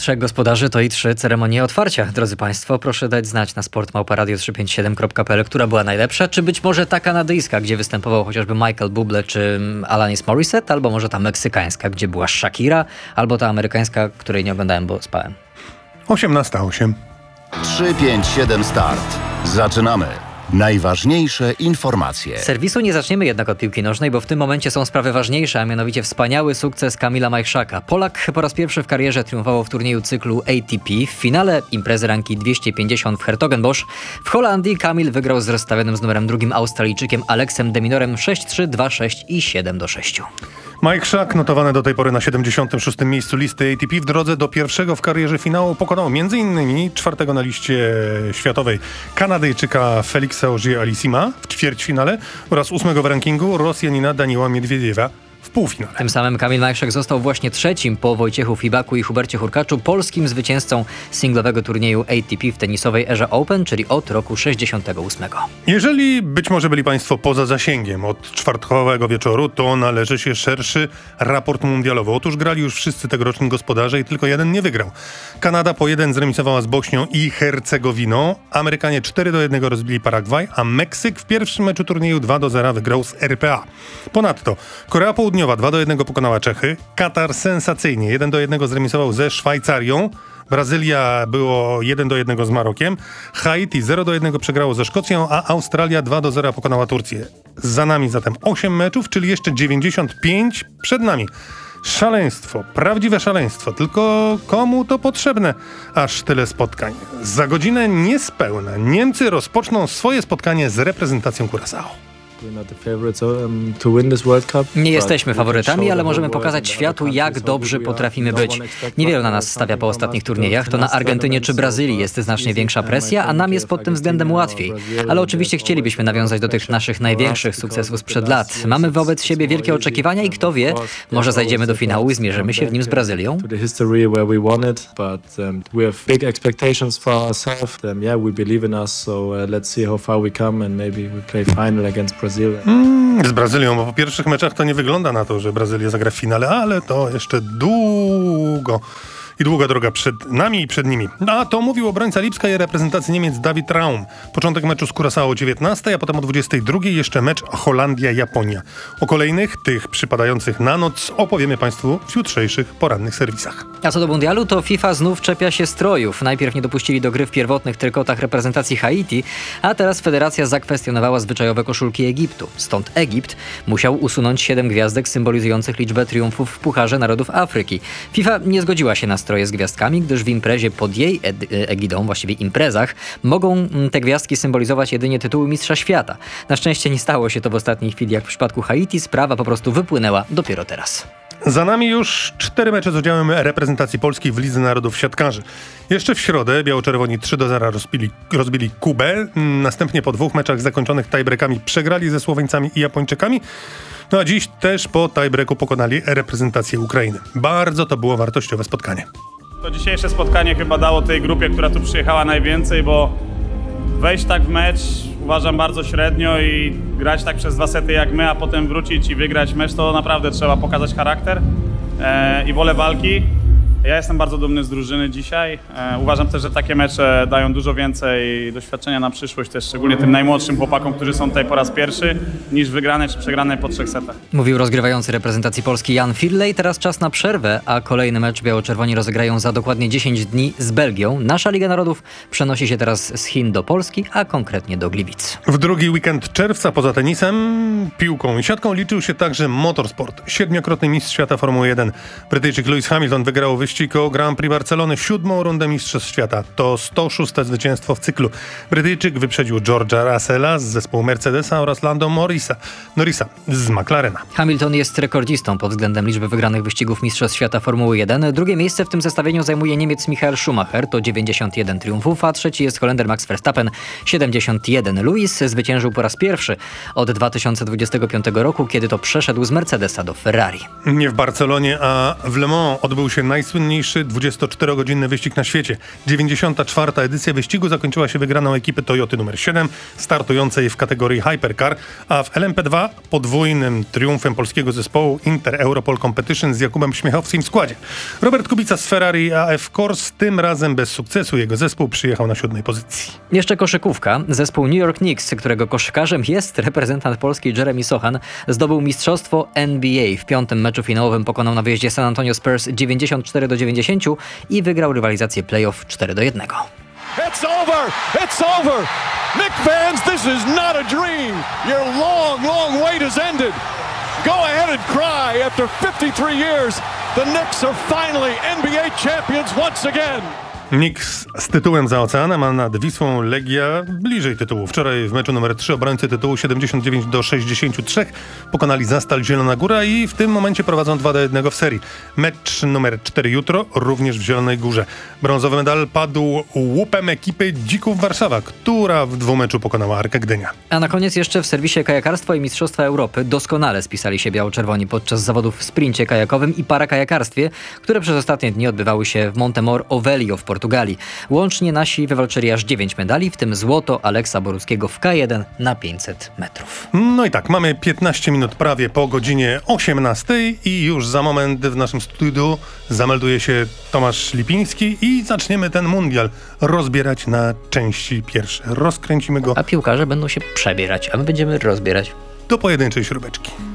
3 gospodarzy to i 3 ceremonie otwarcia. Drodzy Państwo, proszę dać znać na sport@radio357.pl, która była najlepsza. Czy być może ta kanadyjska, gdzie występował chociażby Michael Bublé czy Alanis Morissette, albo może ta meksykańska, gdzie była Shakira, albo ta amerykańska, której nie oglądałem, bo spałem. 18:08. 3-5-7 start. Zaczynamy. Najważniejsze informacje. Serwisu nie zaczniemy jednak od piłki nożnej, bo w tym momencie są sprawy ważniejsze, a mianowicie wspaniały sukces Kamila Majchrzaka. Polak po raz pierwszy w karierze triumfował w turnieju cyklu ATP. W finale imprezy ranki 250 w Hertogenbosch w Holandii Kamil wygrał z rozstawionym z numerem 2 Australijczykiem Alexem de Minorem 6-3, 2-6 i 7-6. Majchrzak, notowany do tej pory na 76. miejscu listy ATP, w drodze do pierwszego w karierze finału pokonał m.in. czwartego na liście światowej Kanadyjczyka Felixa Auger-Aliassima w ćwierćfinale oraz 8. w rankingu Rosjanina Daniila Miedwiediewa w półfinale. Tym samym Kamil Majchrzak został właśnie trzecim po Wojciechu Fibaku i Hubercie Hurkaczu polskim zwycięzcą singlowego turnieju ATP w tenisowej erze Open, czyli od roku 68. Jeżeli być może byli Państwo poza zasięgiem od czwartkowego wieczoru, to należy się szerszy raport mundialowy. Otóż grali już wszyscy tegoroczni gospodarze i tylko jeden nie wygrał. Kanada po 1 zremisowała z Bośnią i Hercegowiną, Amerykanie 4-1 rozbili Paragwaj, a Meksyk w pierwszym meczu turnieju 2-0 wygrał z RPA. Ponadto Korea Południowa 2-1 pokonała Czechy, Katar sensacyjnie 1-1 zremisował ze Szwajcarią, Brazylia było 1-1 z Marokiem, Haiti 0-1 przegrało ze Szkocją, a Australia 2-0 pokonała Turcję. Za nami zatem 8 meczów, czyli jeszcze 95 przed nami. Szaleństwo, prawdziwe szaleństwo, tylko komu to potrzebne? Aż tyle spotkań. Za godzinę niespełna Niemcy rozpoczną swoje spotkanie z reprezentacją Curaçao. Nie jesteśmy faworytami, ale możemy pokazać światu, jak dobrzy potrafimy być. Niewielu na nas stawia po ostatnich turniejach. To na Argentynie czy Brazylii jest znacznie większa presja, a nam jest pod tym względem łatwiej. Ale oczywiście chcielibyśmy nawiązać do tych naszych największych sukcesów sprzed lat. Mamy wobec siebie wielkie oczekiwania i kto wie, może zajdziemy do finału i zmierzymy się w nim z Brazylią. Z Brazylią, bo po pierwszych meczach to nie wygląda na to, że Brazylia zagra w finale, ale to jeszcze długa droga przed nami i przed nimi. A to mówił obrońca lipskiej reprezentacji Niemiec David Raum. Początek meczu z Curaçao o 19, a potem o 22 jeszcze mecz Holandia-Japonia. O kolejnych, tych przypadających na noc, opowiemy Państwu w jutrzejszych porannych serwisach. A co do mundialu, to FIFA znów czepia się strojów. Najpierw nie dopuścili do gry w pierwotnych trykotach reprezentacji Haiti, a teraz federacja zakwestionowała zwyczajowe koszulki Egiptu. Stąd Egipt musiał usunąć 7 gwiazdek symbolizujących liczbę triumfów w Pucharze Narodów Afryki. FIFA nie zgodziła się na stroje z gwiazdkami, gdyż w imprezie pod jej egidą, właściwie imprezach, mogą te gwiazdki symbolizować jedynie tytuły mistrza świata. Na szczęście nie stało się to w ostatniej chwili, jak w przypadku Haiti. Sprawa po prostu wypłynęła dopiero teraz. Za nami już 4 mecze z udziałem reprezentacji Polski w Lidze Narodów Siatkarzy. Jeszcze w środę biało-czerwoni 3-0 rozbili Kubę. Następnie po 2 meczach zakończonych tiebreakami przegrali ze Słoweńcami i Japończykami. No a dziś też po tiebreaku pokonali reprezentację Ukrainy. Bardzo to było wartościowe spotkanie. To dzisiejsze spotkanie chyba dało tej grupie, która tu przyjechała, najwięcej, bo wejść tak w mecz uważam bardzo średnio i grać tak przez 2 sety jak my, a potem wrócić i wygrać mecz, to naprawdę trzeba pokazać charakter i wolę walki. Ja jestem bardzo dumny z drużyny dzisiaj. Uważam też, że takie mecze dają dużo więcej doświadczenia na przyszłość, też szczególnie tym najmłodszym chłopakom, którzy są tutaj po raz pierwszy, niż wygrane czy przegrane po 3 setach. Mówił rozgrywający reprezentacji Polski Jan Firlej. Teraz czas na przerwę, a kolejny mecz biało-czerwoni rozegrają za dokładnie 10 dni z Belgią. Nasza Liga Narodów przenosi się teraz z Chin do Polski, a konkretnie do Gliwic. W drugi weekend czerwca poza tenisem, piłką i siatką liczył się także motorsport. 7-krotny mistrz świata Formuły 1 Brytyjczyk Lewis Hamilton wygrał wyścig o Grand Prix Barcelony 7. rundę Mistrzostw Świata. To 106. zwycięstwo w cyklu. Brytyjczyk wyprzedził George'a Russella z zespołu Mercedesa oraz Lando Norrisa z McLarena. Hamilton jest rekordzistą pod względem liczby wygranych wyścigów Mistrzostw Świata Formuły 1. Drugie miejsce w tym zestawieniu zajmuje Niemiec Michael Schumacher, to 91 triumfów, a trzeci jest Holender Max Verstappen, 71. Lewis zwyciężył po raz pierwszy od 2025 roku, kiedy to przeszedł z Mercedesa do Ferrari. Nie w Barcelonie, a w Le Mans odbył się najsłynniejszy najsłynniejszy 24-godzinny wyścig na świecie. 94. edycja wyścigu zakończyła się wygraną ekipy Toyoty numer 7, startującej w kategorii Hypercar, a w LMP2 podwójnym triumfem polskiego zespołu Inter Europol Competition z Jakubem Śmiechowskim w składzie. Robert Kubica z Ferrari AF Corse, tym razem bez sukcesu. Jego zespół przyjechał na 7. pozycji. Jeszcze koszykówka. Zespół New York Knicks, którego koszykarzem jest reprezentant Polski Jeremy Sochan, zdobył mistrzostwo NBA. W 5. meczu finałowym pokonał na wyjeździe San Antonio Spurs 94-90 i wygrał rywalizację playoff 4-1. It's over! It's over! Knicks fans, this is not a dream! Your long, long wait has ended! Go ahead and cry! After 53 years, the Knicks are finally NBA champions once again! Knicks z tytułem za oceanem, a nad Wisłą Legia bliżej tytułu. Wczoraj w meczu numer 3 obrońcy tytułu 79-63 pokonali Zastal Zielona Góra i w tym momencie prowadzą 2-1 w serii. Mecz numer 4 jutro, również w Zielonej Górze. Brązowy medal padł łupem ekipy Dzików Warszawa, która w dwumeczu pokonała Arkę Gdynia. A na koniec jeszcze w serwisie Kajakarstwo i Mistrzostwa Europy doskonale spisali się biało-czerwoni podczas zawodów w sprincie kajakowym i parakajakarstwie, które przez ostatnie dni odbywały się w Montemor Ovelio w Portugalii. Łącznie nasi wywalczyli aż 9 medali, w tym złoto Aleksa Boruckiego w K1 na 500 metrów. No i tak, mamy 15 minut prawie po godzinie 18 i już za moment w naszym studiu zamelduje się Tomasz Lipiński i zaczniemy ten mundial rozbierać na części pierwsze. Rozkręcimy go A piłkarze będą się przebierać, a my będziemy rozbierać. do pojedynczej śrubeczki.